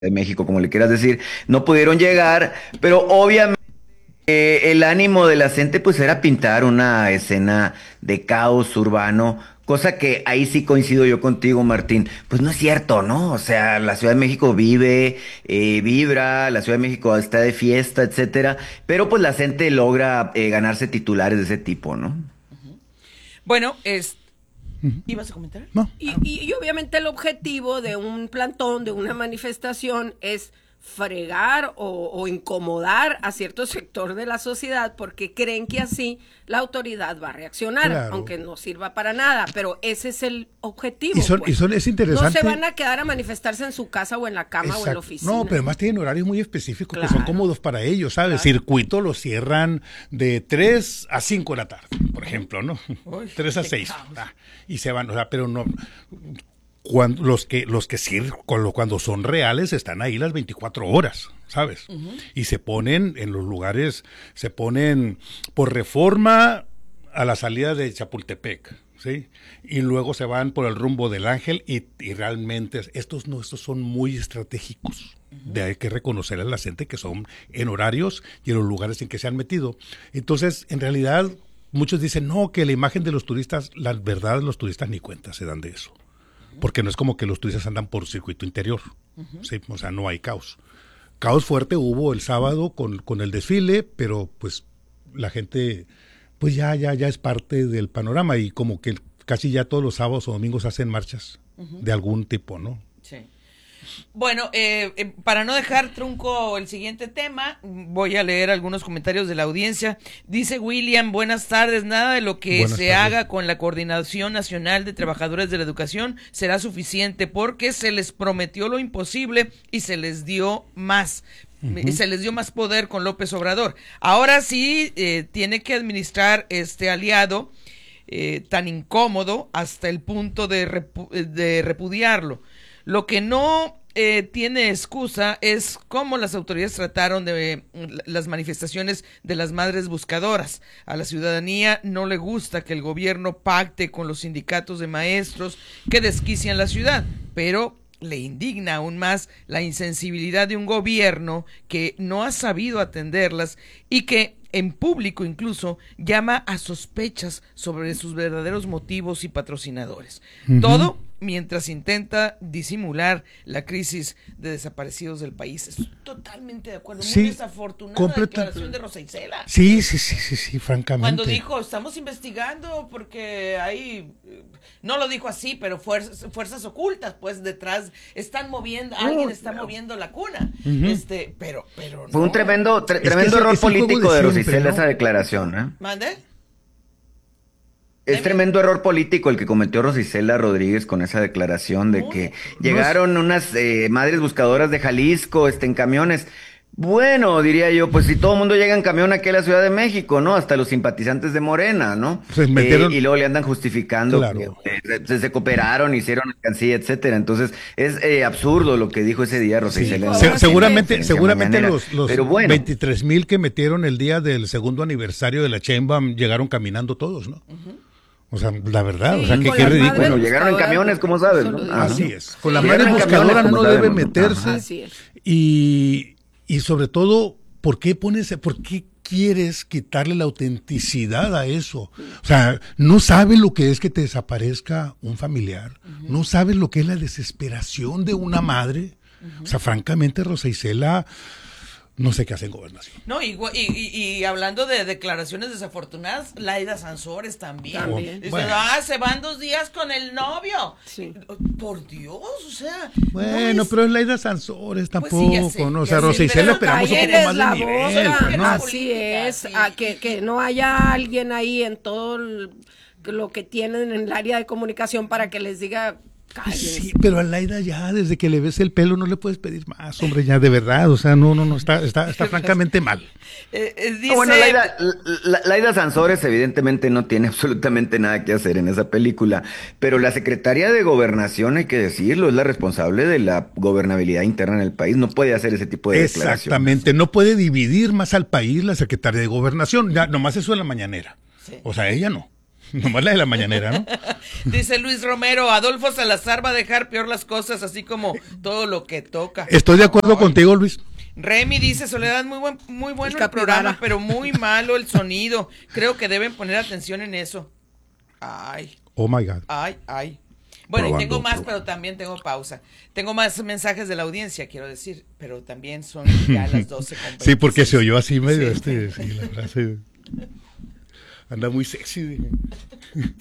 de México, como le quieras decir, no pudieron llegar, pero obviamente el ánimo de la gente pues era pintar una escena de caos urbano, cosa que ahí sí coincido yo contigo, Martín. Pues no es cierto, ¿no? O sea, la Ciudad de México vive, vibra, la Ciudad de México está de fiesta, etcétera, pero pues la gente logra ganarse titulares de ese tipo, ¿no? Bueno, ¿ibas a comentar? No. Y obviamente el objetivo de un plantón, de una manifestación, es fregar o incomodar a cierto sector de la sociedad porque creen que así la autoridad va a reaccionar, Claro. aunque no sirva para nada, pero ese es el objetivo. Es interesante. No se van a quedar a manifestarse en su casa o en la cama o en la Exacto. oficina. No, pero además tienen horarios muy específicos que Claro. son cómodos para ellos, ¿sabes? Claro. Circuito lo cierran de 3 a 5 de la tarde, por ejemplo, ¿no? Uy, 3 a qué 6. caos. Y se van, o sea, pero no. Cuando cuando son reales están ahí las 24 horas, ¿sabes? Y se ponen en los lugares, se ponen por Reforma a la salida de Chapultepec, ¿sí? Y luego se van por el rumbo del Ángel y realmente estos son muy estratégicos. Hay que reconocer a la gente que son en horarios y en los lugares en que se han metido. Entonces, en realidad, muchos dicen, no, que la imagen de los turistas, la verdad, los turistas ni cuenta se dan de eso. Porque no es como que los turistas andan por circuito interior, ¿sí? O sea, no hay caos. Caos fuerte hubo el sábado con el desfile, pero pues la gente pues ya es parte del panorama y como que casi ya todos los sábados o domingos hacen marchas de algún tipo, ¿no? Sí. Bueno, para no dejar trunco el siguiente tema, voy a leer algunos comentarios de la audiencia. Dice William, buenas tardes, nada de lo que Buenas se tardes. haga con la Coordinación Nacional de Trabajadores de la Educación será suficiente porque se les prometió lo imposible y se les dio más. Se les dio más poder con López Obrador. Ahora sí tiene que administrar este aliado tan incómodo hasta el punto de repudiarlo. Lo que no tiene excusa es cómo las autoridades trataron de las manifestaciones de las madres buscadoras. A la ciudadanía no le gusta que el gobierno pacte con los sindicatos de maestros que desquician la ciudad, pero le indigna aún más la insensibilidad de un gobierno que no ha sabido atenderlas y que en público incluso llama a sospechas sobre sus verdaderos motivos y patrocinadores. Todo mientras intenta disimular la crisis de desaparecidos del país. Estoy totalmente de acuerdo. Muy Sí, desafortunada la declaración de Rosa Isela. Sí, francamente. Cuando dijo, estamos investigando porque hay, no lo dijo así, pero fuerzas ocultas, pues detrás están moviendo, alguien está moviendo la cuna. Pero Fue un no. tremendo que error es el juego político de de siempre, Rosicela ¿no? esa declaración, ¿eh? ¿Mande? Es tremendo error político el que cometió Rosicela Rodríguez con esa declaración de que llegaron unas madres buscadoras de Jalisco, en camiones. Bueno, diría yo, pues si todo el mundo llega en camión aquí a la Ciudad de México, ¿no? Hasta los simpatizantes de Morena, ¿no? Se metieron- Y luego le andan justificando Claro. que se cooperaron, hicieron alcancía, etcétera. Entonces, es absurdo lo que dijo ese día Rosicela. Sí, seguramente mañanera. los Pero bueno, 23,000 que metieron el día del segundo aniversario de la Sheinbaum llegaron caminando todos, ¿no? O sea, la verdad, Sí, o sea, con qué las ridículo. madres bueno, llegaron en buscadoras, camiones, como sabes, eso ¿no? lo digo. Ajá. Así es. Con la Sí, madre llegaron en buscadora camiones, no como debe sabemos. meterse. Ajá. Así es. Y sobre todo, ¿por qué quieres quitarle la autenticidad a eso? O sea, no sabes lo que es que te desaparezca un familiar, no sabes lo que es la desesperación de una madre. O sea, francamente, Rosa Isela, no sé qué hace en gobernación. No, y hablando de declaraciones desafortunadas, Laida Sansores también. También. Dice, Bueno. se van 2 días con el novio. Sí. Por Dios, o sea. Bueno, no es- pero es Laida Sansores Pues tampoco, sí, ya sé, ¿no? O ya sea, sé, Rosa Isela pero esperamos un poco Calles más la de voz, nivel, mujer, ¿no? así política, es, sí. que no haya alguien ahí en todo lo que tienen en el área de comunicación para que les diga, cállense. Sí, pero a Laida ya, desde que le ves el pelo, no le puedes pedir más, hombre, ya, de verdad, o sea, no, está francamente mal. dice, No, bueno, Laida Sansores evidentemente no tiene absolutamente nada que hacer en esa película, pero la Secretaría de Gobernación, hay que decirlo, es la responsable de la gobernabilidad interna en el país, no puede hacer ese tipo de declaraciones. Exactamente, no puede dividir más al país la secretaria de Gobernación, ya, nomás eso en la mañanera. Sí. O sea, ella no. Nomás la de la mañanera, ¿no? Dice Luis Romero, Adolfo Salazar va a dejar peor las cosas, así como todo lo que toca. Estoy de acuerdo contigo, Luis. Remy dice, Soledad, muy bueno el capibara. programa, pero muy malo el sonido. Creo que deben poner atención en eso. Ay, Oh my God. ay. Bueno, y Probando, tengo más, probando. pero también tengo pausa. Tengo más mensajes de la audiencia, quiero decir, pero también son ya las 12 con Sí, porque 26. se oyó así medio Sí. sí, la frase. Anda muy sexy. Dije.